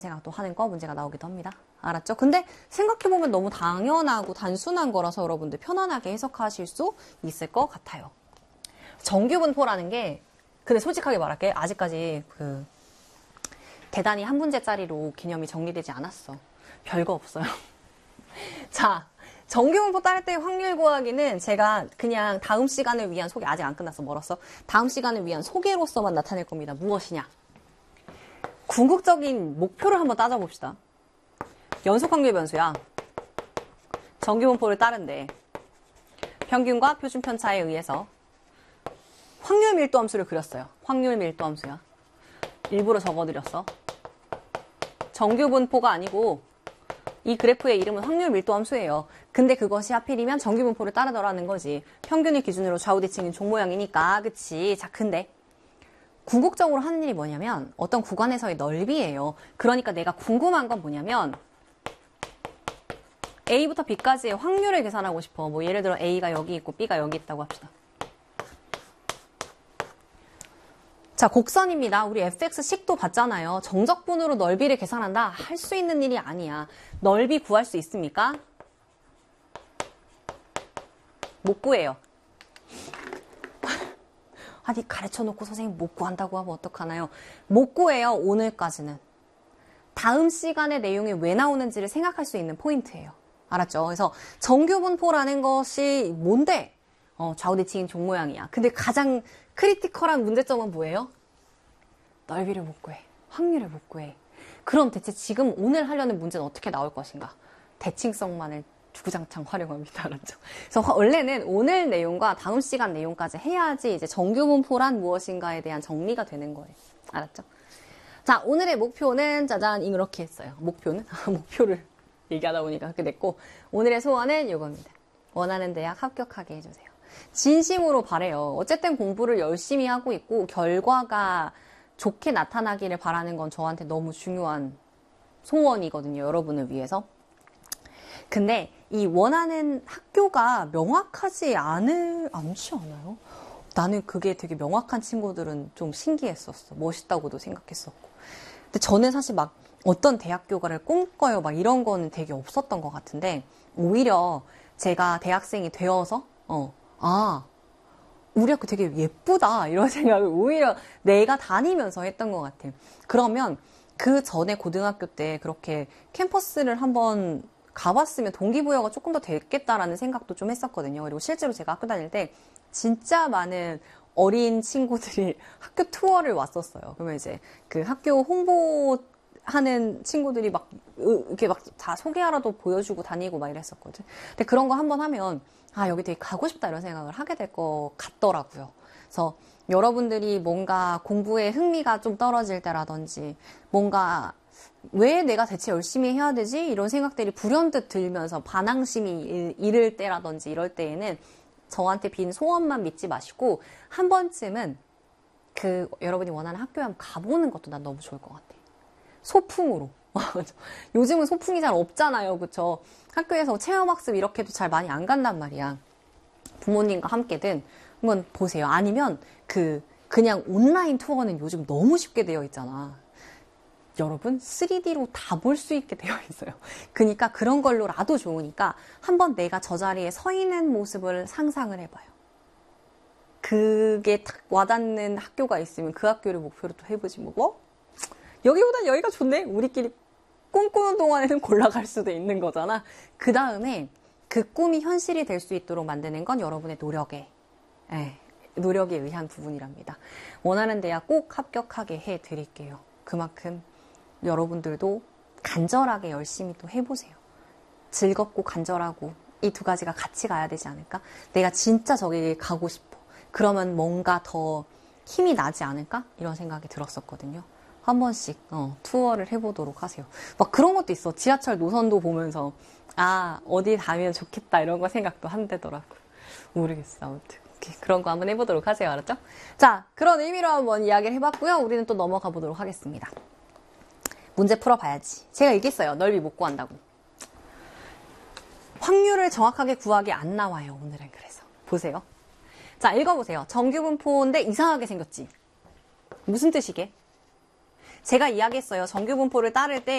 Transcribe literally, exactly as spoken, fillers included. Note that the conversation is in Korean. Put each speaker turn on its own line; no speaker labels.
생각도 하는 거 문제가 나오기도 합니다. 알았죠? 근데 생각해보면 너무 당연하고 단순한 거라서 여러분들 편안하게 해석하실 수 있을 것 같아요. 정규분포라는 게 근데 솔직하게 말할게 아직까지 그 대단히 한 문제짜리로 개념이 정리되지 않았어. 별거 없어요. 자, 정규분포 따를 때 확률 구하기는 제가 그냥 다음 시간을 위한 소개, 아직 안 끝났어. 멀었어. 다음 시간을 위한 소개로서만 나타낼 겁니다. 무엇이냐? 궁극적인 목표를 한번 따져봅시다. 연속확률 변수야. 정규분포를 따른데 평균과 표준 편차에 의해서 확률 밀도 함수를 그렸어요. 확률 밀도 함수야. 일부러 적어드렸어. 정규분포가 아니고 이 그래프의 이름은 확률 밀도 함수예요. 근데 그것이 하필이면 정규분포를 따르더라는 거지. 평균을 기준으로 좌우대칭인 종 모양이니까. 그치? 자, 근데 궁극적으로 하는 일이 뭐냐면 어떤 구간에서의 넓이예요. 그러니까 내가 궁금한 건 뭐냐면 A부터 B까지의 확률을 계산하고 싶어. 뭐 예를 들어 A가 여기 있고 B가 여기 있다고 합시다. 자, 곡선입니다. 우리 에프엑스식도 봤잖아요. 정적분으로 넓이를 계산한다? 할 수 있는 일이 아니야. 넓이 구할 수 있습니까? 못 구해요. 아니 가르쳐놓고 선생님 못 구한다고 하면 어떡하나요? 못 구해요. 오늘까지는. 다음 시간의 내용이 왜 나오는지를 생각할 수 있는 포인트예요. 알았죠? 그래서 정규분포라는 것이 뭔데? 어, 좌우대칭인 종 모양이야. 근데 가장 크리티컬한 문제점은 뭐예요? 넓이를 못 구해. 확률을 못 구해. 그럼 대체 지금 오늘 하려는 문제는 어떻게 나올 것인가? 대칭성만을 주구장창 활용합니다. 알았죠? 그래서 원래는 오늘 내용과 다음 시간 내용까지 해야지 이제 정규분포란 무엇인가에 대한 정리가 되는 거예요. 알았죠? 자, 오늘의 목표는 짜잔 이렇게 했어요. 목표는? 목표를 얘기하다 보니까 그렇게 됐고 오늘의 소원은 이겁니다. 원하는 대학 합격하게 해주세요. 진심으로 바래요. 어쨌든 공부를 열심히 하고 있고 결과가 좋게 나타나기를 바라는 건 저한테 너무 중요한 소원이거든요. 여러분을 위해서. 근데 이 원하는 학교가 명확하지 않을, 않지 않아요? 나는 그게 되게 명확한 친구들은 좀 신기했었어. 멋있다고도 생각했었고. 근데 저는 사실 막 어떤 대학교가를 꿈꿔요. 막 이런 거는 되게 없었던 것 같은데 오히려 제가 대학생이 되어서 어, 아 우리 학교 되게 예쁘다 이런 생각을 오히려 내가 다니면서 했던 것 같아요. 그러면 그 전에 고등학교 때 그렇게 캠퍼스를 한번 가봤으면 동기부여가 조금 더 됐겠다라는 생각도 좀 했었거든요. 그리고 실제로 제가 학교 다닐 때 진짜 많은 어린 친구들이 학교 투어를 왔었어요. 그러면 이제 그 학교 홍보하는 친구들이 막 이렇게 막 다 소개하라도 보여주고 다니고 막 이랬었거든. 근데 그런 거 한번 하면 아 여기 되게 가고 싶다 이런 생각을 하게 될 것 같더라고요. 그래서 여러분들이 뭔가 공부에 흥미가 좀 떨어질 때라든지 뭔가 왜 내가 대체 열심히 해야 되지? 이런 생각들이 불현듯 들면서 반항심이 이를 때라든지 이럴 때에는 저한테 빈 소원만 믿지 마시고 한 번쯤은 그 여러분이 원하는 학교에 한번 가보는 것도 난 너무 좋을 것 같아. 소풍으로. 요즘은 소풍이 잘 없잖아요. 그쵸? 학교에서 체험학습 이렇게도 잘 많이 안 간단 말이야. 부모님과 함께든 한번 보세요. 아니면 그 그냥 온라인 투어는 요즘 너무 쉽게 되어 있잖아. 여러분 쓰리디로 다 볼 수 있게 되어 있어요. 그러니까 그런 걸로라도 좋으니까 한번 내가 저 자리에 서 있는 모습을 상상을 해봐요. 그게 딱 와닿는 학교가 있으면 그 학교를 목표로 또 해보지 뭐. 뭐? 여기보단 여기가 좋네. 우리끼리 꿈꾸는 동안에는 골라갈 수도 있는 거잖아. 그 다음에 그 꿈이 현실이 될 수 있도록 만드는 건 여러분의 노력에 에, 노력에 의한 부분이랍니다. 원하는 대학 꼭 합격하게 해드릴게요. 그만큼 여러분들도 간절하게 열심히 또 해보세요. 즐겁고 간절하고 이 두 가지가 같이 가야 되지 않을까? 내가 진짜 저기 가고 싶어. 그러면 뭔가 더 힘이 나지 않을까? 이런 생각이 들었었거든요. 한 번씩 어, 투어를 해보도록 하세요. 막 그런 것도 있어. 지하철 노선도 보면서 아 어디 가면 좋겠다 이런 거 생각도 한대더라고. 모르겠어. 아무튼 그런 거 한번 해보도록 하세요. 알았죠? 자, 그런 의미로 한번 이야기를 해봤고요. 우리는 또 넘어가 보도록 하겠습니다. 문제 풀어봐야지. 제가 얘기했어요. 넓이 못 구한다고. 확률을 정확하게 구하기 안 나와요. 오늘은 그래서. 보세요. 자, 읽어보세요. 정규분포인데 이상하게 생겼지. 무슨 뜻이게? 제가 이야기했어요. 정규분포를 따를 때